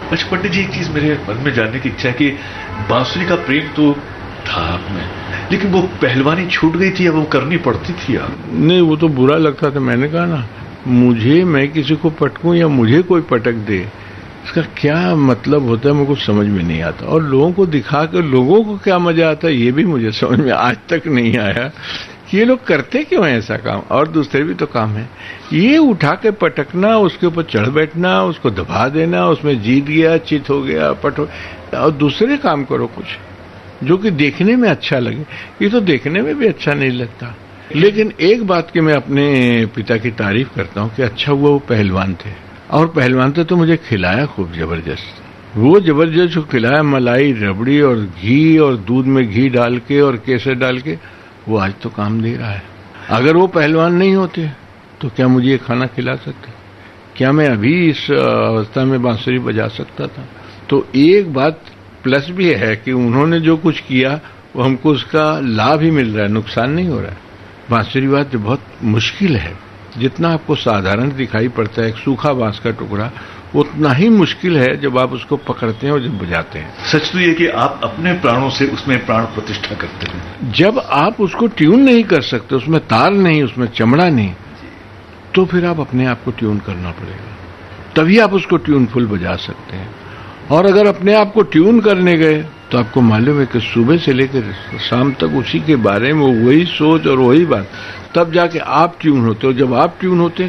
अच्छा पंडित जी, एक चीज मेरे मन में जानने की इच्छा है कि बांसुरी का प्रेम तो था आप में, लेकिन वो पहलवानी छूट गई थी या वो करनी पड़ती थी आप? नहीं, वो तो बुरा लगता था। मैंने कहा ना, मैं किसी को पटकूं या मुझे कोई पटक दे, इसका क्या मतलब होता है मुझे समझ में नहीं आता। और लोगों को दिखा कर लोगों को क्या मजा आता है ये भी मुझे समझ में आज तक नहीं आया कि ये लोग करते क्यों है ऐसा काम। और दूसरे भी तो काम है, ये उठा के पटकना, उसके ऊपर चढ़ बैठना, उसको दबा देना, उसमें जीत गया, चित हो गया, और दूसरे काम करो कुछ जो कि देखने में अच्छा लगे। ये तो देखने में भी अच्छा नहीं लगता। लेकिन एक बात की मैं अपने पिता की तारीफ करता हूँ कि अच्छा हुआ वो पहलवान थे, और पहलवान तो मुझे खिलाया खूब जबरदस्त। वो जबरदस्त जो खिलाया, मलाई, रबड़ी और घी, और दूध में घी डाल के और केसर डाल के, वो आज तो काम दे रहा है। अगर वो पहलवान नहीं होते तो क्या मुझे ये खाना खिला सकते? क्या मैं अभी इस अवस्था में बांसुरी बजा सकता था? तो एक बात प्लस भी है कि उन्होंने जो कुछ किया वो हमको उसका लाभ ही मिल रहा है, नुकसान नहीं हो रहा है। बांसुरी बात बहुत मुश्किल है। जितना आपको साधारण दिखाई पड़ता है एक सूखा बांस का टुकड़ा, उतना ही मुश्किल है जब आप उसको पकड़ते हैं और जब बजाते हैं। सच तो ये कि आप अपने प्राणों से उसमें प्राण प्रतिष्ठा करते हैं। जब आप उसको ट्यून नहीं कर सकते, उसमें तार नहीं, उसमें चमड़ा नहीं, तो फिर आप अपने आप को ट्यून करना पड़ेगा, तभी आप उसको ट्यूनफुल बजा सकते हैं। और अगर अपने आप को ट्यून करने गए तो आपको मालूम है कि सुबह से लेकर शाम तक उसी के बारे में वही सोच और वही बात, तब जाके आप ट्यून होते हो। जब आप ट्यून होते हैं